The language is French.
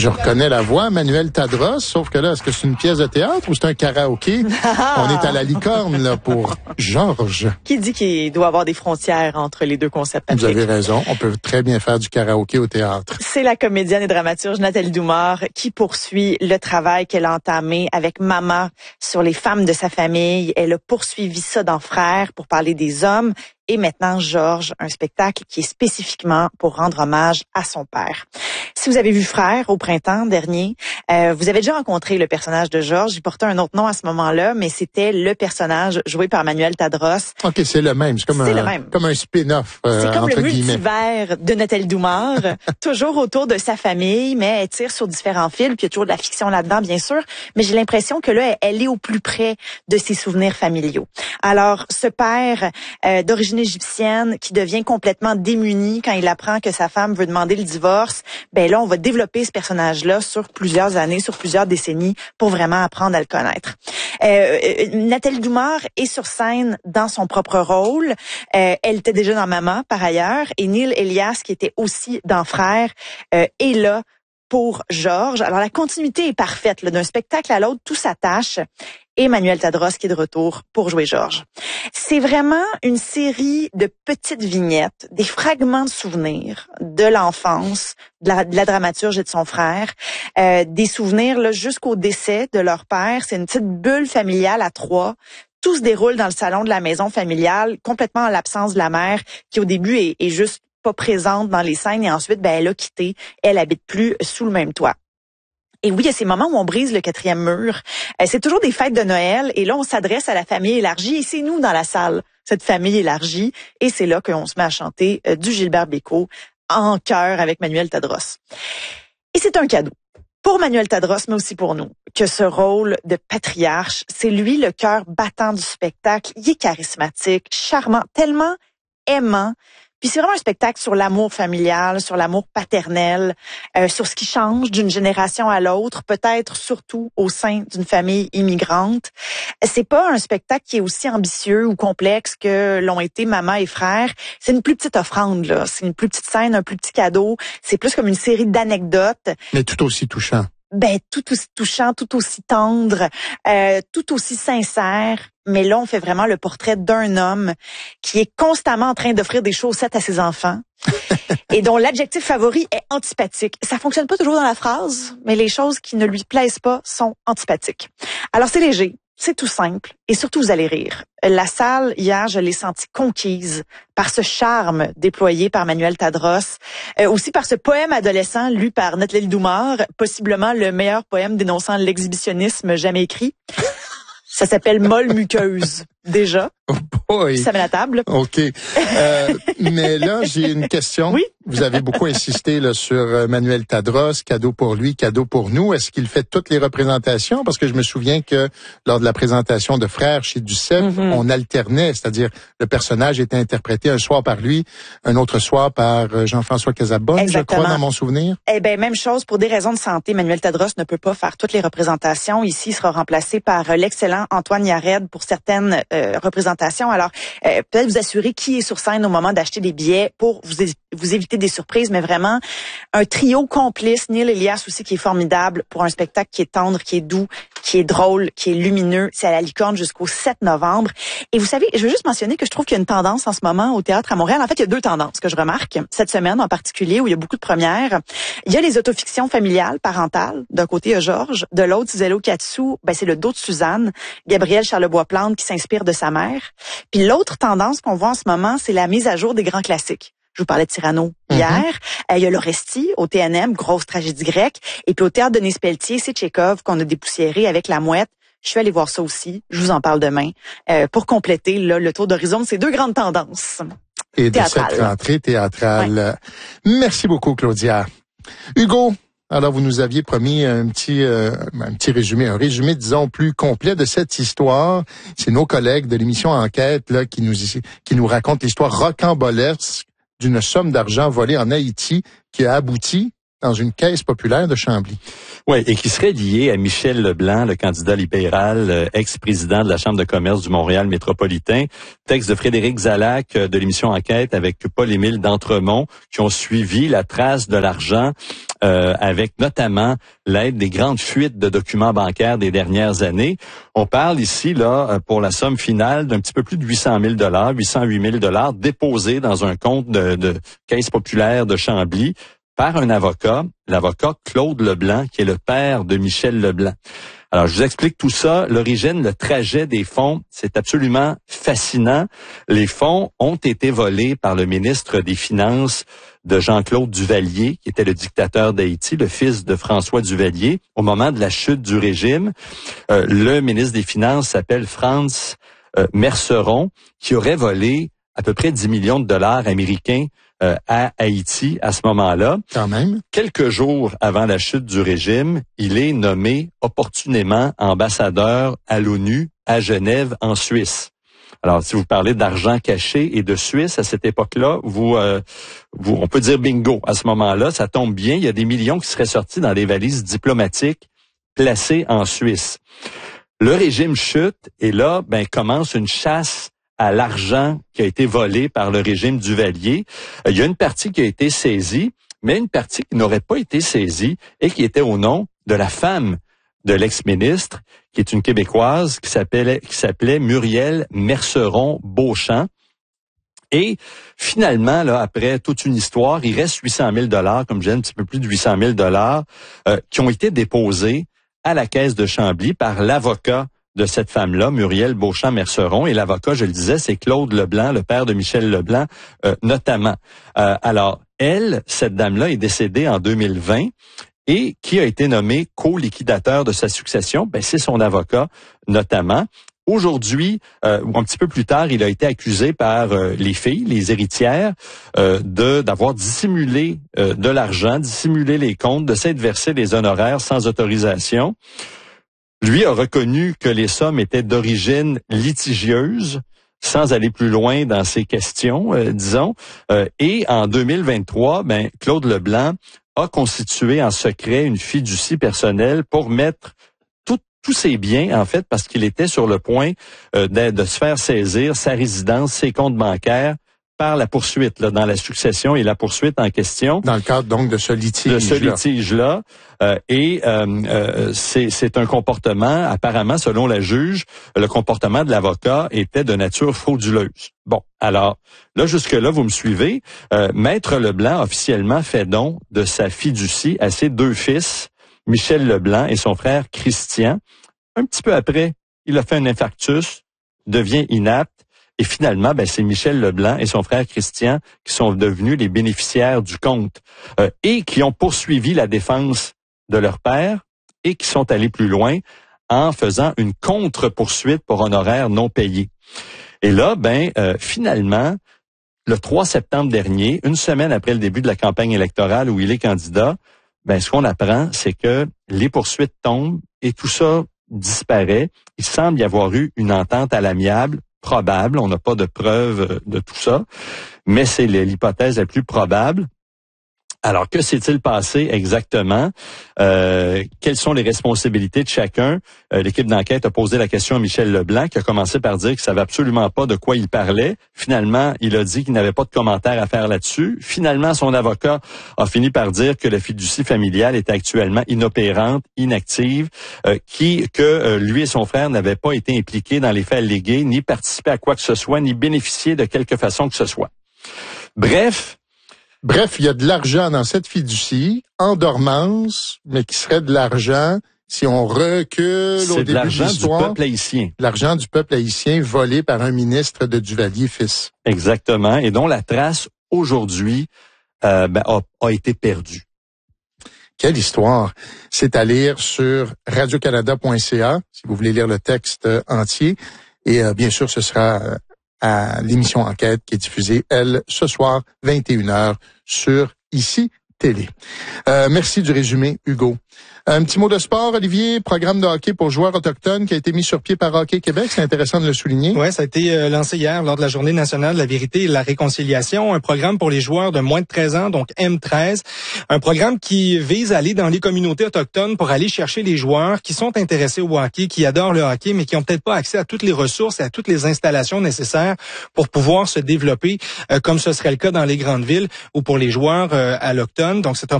Je reconnais la voix, Manuel Tadros, sauf que là, est-ce que c'est une pièce de théâtre ou c'est un karaoké? On est à la licorne, là, pour Georges. Qui dit qu'il doit y avoir des frontières entre les deux concepts, Patrick? Vous avez raison, on peut très bien faire du karaoké au théâtre. C'est la comédienne et dramaturge Nathalie Doumare qui poursuit le travail qu'elle a entamé avec Maman sur les femmes de sa famille. Elle a poursuivi ça dans Frères pour parler des hommes. Et maintenant, Georges, un spectacle qui est spécifiquement pour rendre hommage à son père. Si vous avez vu Frères au printemps dernier, vous avez déjà rencontré le personnage de Georges. Il portait un autre nom à ce moment-là, mais c'était le personnage joué par Manuel Tadros. OK, c'est le même. C'est comme un spin-off, c'est comme entre le guillemets. multivers de Nathalie Doumare, toujours autour de sa famille, mais elle tire sur différents fils. Puis il y a toujours de la fiction là-dedans, bien sûr. Mais j'ai l'impression que là, elle est au plus près de ses souvenirs familiaux. Alors, ce père d'origine égyptienne qui devient complètement démuni quand il apprend que sa femme veut demander le divorce, ben là, on va développer ce personnage-là sur plusieurs années, sur plusieurs décennies pour vraiment apprendre à le connaître. Nathalie Doumare est sur scène dans son propre rôle. Elle était déjà dans Maman, par ailleurs, et Neil Elias, qui était aussi dans Frères, est là pour Georges. Alors, la continuité est parfaite. Là, d'un spectacle à l'autre, tout s'attache. Et Manuel Tadros qui est de retour pour jouer Georges. C'est vraiment une série de petites vignettes, des fragments de souvenirs de l'enfance, de la dramaturge et de son frère, des souvenirs là jusqu'au décès de leur père. C'est une petite bulle familiale à 3. Tout se déroule dans le salon de la maison familiale, complètement en l'absence de la mère, qui au début est juste pas présente dans les scènes, et ensuite, ben, elle a quitté. Elle habite plus sous le même toit. Et oui, il y a ces moments où on brise le 4e mur. C'est toujours des fêtes de Noël, et là, on s'adresse à la famille élargie, et c'est nous dans la salle, cette famille élargie, et c'est là qu'on se met à chanter du Gilbert Bécaud en chœur avec Manuel Tadros. Et c'est un cadeau pour Manuel Tadros, mais aussi pour nous, que ce rôle de patriarche, c'est lui le cœur battant du spectacle. Il est charismatique, charmant, tellement aimant. Puis c'est vraiment un spectacle sur l'amour familial, sur l'amour paternel, sur ce qui change d'une génération à l'autre, peut-être surtout au sein d'une famille immigrante. C'est pas un spectacle qui est aussi ambitieux ou complexe que l'ont été Maman et Frères. C'est une plus petite offrande, là. C'est une plus petite scène, un plus petit cadeau. C'est plus comme une série d'anecdotes. Mais tout aussi touchant. Ben, tout aussi touchant, tout aussi tendre, tout aussi sincère. Mais là, on fait vraiment le portrait d'un homme qui est constamment en train d'offrir des chaussettes à ses enfants et dont l'adjectif favori est antipathique. Ça fonctionne pas toujours dans la phrase, mais les choses qui ne lui plaisent pas sont antipathiques. Alors, c'est léger. C'est tout simple et surtout, vous allez rire. La salle, hier, je l'ai sentie conquise par ce charme déployé par Manuel Tadros, aussi par ce poème adolescent lu par Nathalie Doumare, possiblement le meilleur poème dénonçant l'exhibitionnisme jamais écrit. Ça s'appelle Molle muqueuse, déjà. Oh boy. Ça met la table. OK. Mais là, j'ai une question. Oui. Vous avez beaucoup insisté là, sur Manuel Tadros, cadeau pour lui, cadeau pour nous. Est-ce qu'il fait toutes les représentations? Parce que je me souviens que lors de la présentation de Frères chez Duceppe, on alternait, c'est-à-dire le personnage était interprété un soir par lui, un autre soir par Jean-François Casabonne, Exactement. je crois, dans mon souvenir. Eh ben, même chose, pour des raisons de santé, Manuel Tadros ne peut pas faire toutes les représentations. Ici, il sera remplacé par l'excellent Antoine Yared pour certaines représentations. Alors, peut-être vous assurer qui est sur scène au moment d'acheter des billets pour vous éviter des surprises, mais vraiment un trio complice. Neil Elias aussi qui est formidable pour un spectacle qui est tendre, qui est doux, qui est drôle, qui est lumineux. C'est à la Licorne jusqu'au 7 novembre. Et vous savez, je veux juste mentionner que je trouve qu'il y a une tendance en ce moment au théâtre à Montréal. En fait, il y a 2 tendances que je remarque cette semaine en particulier où il y a beaucoup de premières. Il y a les autofictions familiales, parentales. D'un côté, il y a Georges. De l'autre, Zélo Katsu, ben, c'est le dos de Suzanne, Gabrielle Charlebois-Plante qui s'inspire de sa mère. Puis l'autre tendance qu'on voit en ce moment, c'est la mise à jour des grands classiques. Je vous parlais de Cyrano hier. Il y a l'Orestie au TNM, grosse tragédie grecque. Et puis au théâtre Denis Pelletier, c'est Tchekhov qu'on a dépoussiéré avec La Mouette. Je suis allée voir ça aussi. Je vous en parle demain pour compléter là, le tour d'horizon de ces 2 grandes tendances. Et de cette rentrée théâtrale. Ouais. Merci beaucoup, Claudia. Hugo, alors vous nous aviez promis un petit résumé, disons, plus complet de cette histoire. C'est nos collègues de l'émission Enquête là qui nous racontent l'histoire rocambolesque d'une somme d'argent volée en Haïti qui a abouti dans une caisse populaire de Chambly. Oui, et qui serait lié à Michel Leblanc, le candidat libéral, ex-président de la Chambre de commerce du Montréal métropolitain. Texte de Frédéric Zalac de l'émission Enquête avec Paul-Émile d'Entremont qui ont suivi la trace de l'argent avec notamment l'aide des grandes fuites de documents bancaires des dernières années. On parle ici, là, pour la somme finale d'un petit peu plus de 800 000 $, 808 000 déposés dans un compte de Caisse populaire de Chambly par un avocat, l'avocat Claude Leblanc, qui est le père de Michel Leblanc. Alors, je vous explique tout ça. L'origine, le trajet des fonds, c'est absolument fascinant. Les fonds ont été volés par le ministre des Finances de Jean-Claude Duvalier, qui était le dictateur d'Haïti, le fils de François Duvalier, au moment de la chute du régime. Le ministre des Finances s'appelle Franz Merceron, qui aurait volé à peu près 10 millions de dollars américains à Haïti à ce moment-là. Quand même. Quelques jours avant la chute du régime, il est nommé opportunément ambassadeur à l'ONU à Genève, en Suisse. Alors, si vous parlez d'argent caché et de Suisse à cette époque-là, on peut dire bingo. À ce moment-là, ça tombe bien. Il y a des millions qui seraient sortis dans des valises diplomatiques placées en Suisse. Le régime chute et là, commence une chasse à l'argent qui a été volé par le régime Duvalier. Il y a une partie qui a été saisie, mais une partie qui n'aurait pas été saisie et qui était au nom de la femme de l'ex-ministre, qui est une Québécoise qui s'appelait Muriel Merceron-Beauchamp. Et finalement, là, après toute une histoire, il reste 800 000 $, comme je disais, un petit peu plus de 800 000 $, qui ont été déposés à la Caisse de Chambly par l'avocat de cette femme-là, Muriel Beauchamp-Merceron. Et l'avocat, je le disais, c'est Claude Leblanc, le père de Michel Leblanc, notamment. Alors, cette dame-là est décédée en 2020. Et qui a été nommé co-liquidateur de sa succession? C'est son avocat, notamment. Aujourd'hui, ou un petit peu plus tard, il a été accusé par les filles, les héritières, d'avoir dissimulé de l'argent, dissimulé les comptes, de s'être versé des honoraires sans autorisation. Lui a reconnu que les sommes étaient d'origine litigieuse, sans aller plus loin dans ses questions, disons. Et en 2023, Claude Leblanc a constitué en secret une fiducie personnelle pour mettre tous ses biens, en fait, parce qu'il était sur le point de se faire saisir sa résidence, ses comptes bancaires, par la poursuite, là, dans la succession et la poursuite en question. Dans le cadre, donc, de ce litige-là. De ce litige-là. C'est un comportement, apparemment, selon la juge, le comportement de l'avocat était de nature frauduleuse. Bon, alors, là, jusque-là, vous me suivez. Maître Leblanc, officiellement, fait don de sa fiducie à ses deux fils, Michel Leblanc et son frère Christian. Un petit peu après, il a fait un infarctus, devient inapte. Et finalement, c'est Michel Leblanc et son frère Christian qui sont devenus les bénéficiaires du compte et qui ont poursuivi la défense de leur père et qui sont allés plus loin en faisant une contre-poursuite pour honoraires non payés. Et là, finalement, le 3 septembre dernier, une semaine après le début de la campagne électorale où il est candidat, ce qu'on apprend, c'est que les poursuites tombent et tout ça disparaît. Il semble y avoir eu une entente à l'amiable, probable, on n'a pas de preuves de tout ça, mais c'est l'hypothèse la plus probable. Alors, que s'est-il passé exactement? Quelles sont les responsabilités de chacun? L'équipe d'enquête a posé la question à Michel Leblanc, qui a commencé par dire qu'il ne savait absolument pas de quoi il parlait. Finalement, il a dit qu'il n'avait pas de commentaire à faire là-dessus. Finalement, son avocat a fini par dire que la fiducie familiale était actuellement inopérante, inactive, que lui et son frère n'avaient pas été impliqués dans les faits allégués, ni participé à quoi que ce soit, ni bénéficié de quelque façon que ce soit. Bref, il y a de l'argent dans cette fiducie, en dormance, mais qui serait de l'argent, si on recule au début de l'histoire. C'est de l'argent du peuple haïtien. L'argent du peuple haïtien volé par un ministre de Duvalier fils. Exactement, et dont la trace, aujourd'hui, a été perdue. Quelle histoire! C'est à lire sur radiocanada.ca, si vous voulez lire le texte entier. Et bien sûr, ce sera à l'émission Enquête qui est diffusée, elle, ce soir, 21h, sur ICI Télé. Merci du résumé, Hugo. Un petit mot de sport, Olivier, programme de hockey pour joueurs autochtones qui a été mis sur pied par Hockey Québec. C'est intéressant de le souligner. Oui, ça a été lancé hier lors de la Journée nationale de la vérité et de la réconciliation. Un programme pour les joueurs de moins de 13 ans, donc M13. Un programme qui vise à aller dans les communautés autochtones pour aller chercher les joueurs qui sont intéressés au hockey, qui adorent le hockey, mais qui ont peut-être pas accès à toutes les ressources et à toutes les installations nécessaires pour pouvoir se développer, comme ce serait le cas dans les grandes villes ou pour les joueurs allochtones. Donc, c'est un